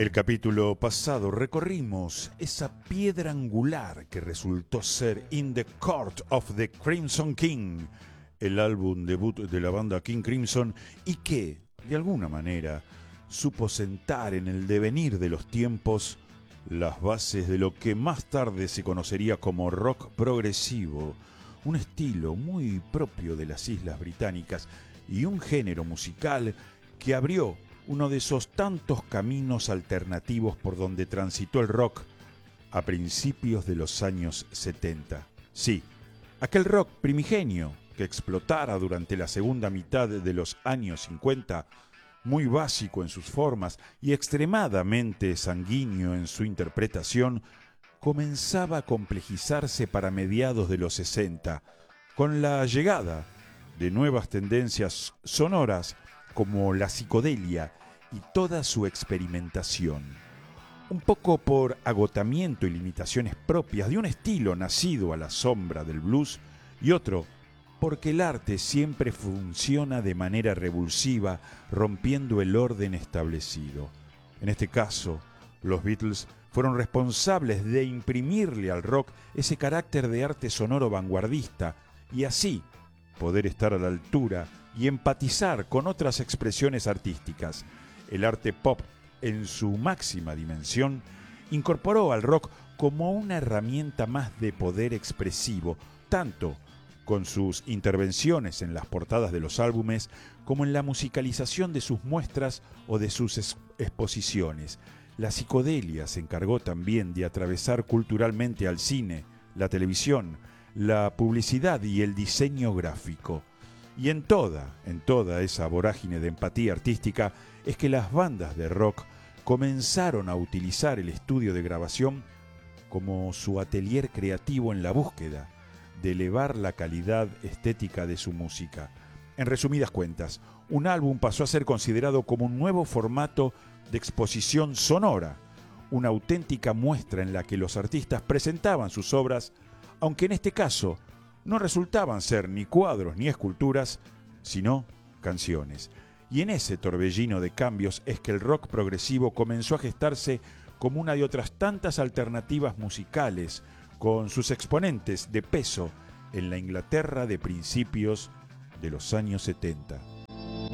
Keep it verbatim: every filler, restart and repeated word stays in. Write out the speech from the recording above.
El capítulo pasado recorrimos esa piedra angular que resultó ser In the Court of the Crimson King, el álbum debut de la banda King Crimson, y que, de alguna manera, supo sentar en el devenir de los tiempos las bases de lo que más tarde se conocería como rock progresivo, un estilo muy propio de las Islas Británicas y un género musical que abrió uno de esos tantos caminos alternativos por donde transitó el rock a principios de los años setenta. Sí, aquel rock primigenio que explotara durante la segunda mitad de los años cincuenta, muy básico en sus formas y extremadamente sanguíneo en su interpretación, comenzaba a complejizarse para mediados de los sesenta, con la llegada de nuevas tendencias sonoras como la psicodelia y toda su experimentación. Un poco por agotamiento y limitaciones propias de un estilo nacido a la sombra del blues, y otro porque el arte siempre funciona de manera revulsiva, rompiendo el orden establecido. En este caso, los Beatles fueron responsables de imprimirle al rock ese carácter de arte sonoro vanguardista y así poder estar a la altura y empatizar con otras expresiones artísticas. El arte pop, en su máxima dimensión, incorporó al rock como una herramienta más de poder expresivo, tanto con sus intervenciones en las portadas de los álbumes como en la musicalización de sus muestras o de sus es- exposiciones. La psicodelia se encargó también de atravesar culturalmente al cine, la televisión, la publicidad y el diseño gráfico. Y en toda, en toda esa vorágine de empatía artística es que las bandas de rock comenzaron a utilizar el estudio de grabación como su atelier creativo en la búsqueda de elevar la calidad estética de su música. En resumidas cuentas, un álbum pasó a ser considerado como un nuevo formato de exposición sonora, una auténtica muestra en la que los artistas presentaban sus obras, aunque en este caso no resultaban ser ni cuadros ni esculturas, sino canciones. Y en ese torbellino de cambios es que el rock progresivo comenzó a gestarse como una de otras tantas alternativas musicales, con sus exponentes de peso en la Inglaterra de principios de los años setenta.